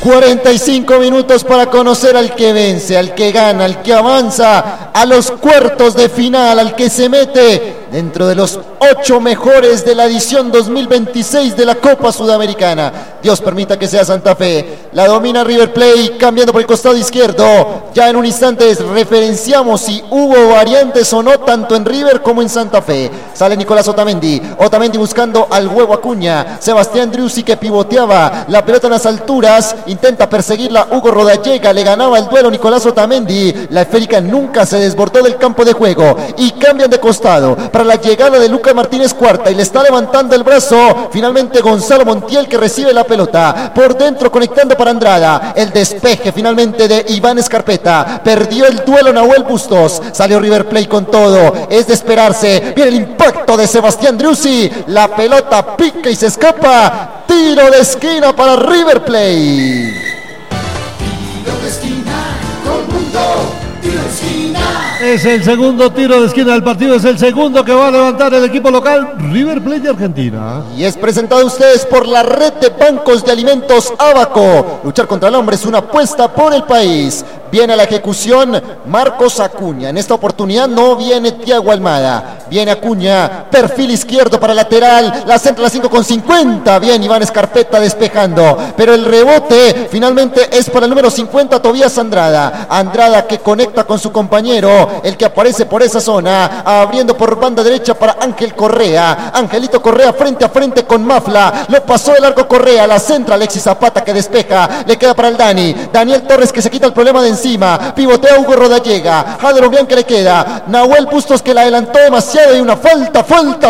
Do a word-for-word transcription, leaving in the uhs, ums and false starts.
cuarenta y cinco minutos para conocer al que vence, al que gana, al que avanza a los cuartos de final, al que se mete dentro de los ocho mejores de la edición dos mil veintiséis de la Copa Sudamericana. Dios permita que sea Santa Fe. La domina River Plate, cambiando por el costado izquierdo. Ya en un instante referenciamos si hubo variantes o no, tanto en River como en Santa Fe. Sale Nicolás Otamendi. Otamendi buscando al huevo Acuña. Sebastián Driussi, que pivoteaba la pelota en las alturas. Intenta perseguirla Hugo Rodallega. Le ganaba el duelo Nicolás Otamendi. La esférica nunca se desbordó del campo de juego. Y cambian de costado para la llegada de Lucas Martínez Cuarta. Y le está levantando el brazo. Finalmente Gonzalo Montiel, que recibe la pelota. Por dentro conectando para Andrada. El despeje finalmente de Iván Escarpeta. Perdió el duelo Nahuel Bustos. Salió River Plate con todo. Es de esperarse. Viene el impacto de Sebastián Driussi. La pelota pica y se escapa. Tiro de esquina para River Plate. Tiro de esquina, todo el mundo. Tiro de esquina. Es el segundo tiro de esquina del partido. Es el segundo que va a levantar el equipo local, River Plate de Argentina. Y es presentado a ustedes por la red de bancos de alimentos Abaco. Luchar contra el hambre es una apuesta por el país. Viene a la ejecución Marcos Acuña. En esta oportunidad no viene Thiago Almada. Viene Acuña, perfil izquierdo para lateral. La centra a las cinco con cincuenta. Bien, Iván Escarpeta despejando. Pero el rebote finalmente es para el número cincuenta, Tobías Andrada. Andrada, que conecta con su compañero, el que aparece por esa zona, abriendo por banda derecha para Ángel Correa. Angelito Correa frente a frente con Mafla. Lo pasó el arco Correa. La centra Alexis Zapata, que despeja. Le queda para el Dani. Daniel Torres, que se quita el problema de encima. Pivotea Hugo Rodallega. Jader Obián, que le queda. Nahuel Bustos, que la adelantó demasiado. Y una falta, falta,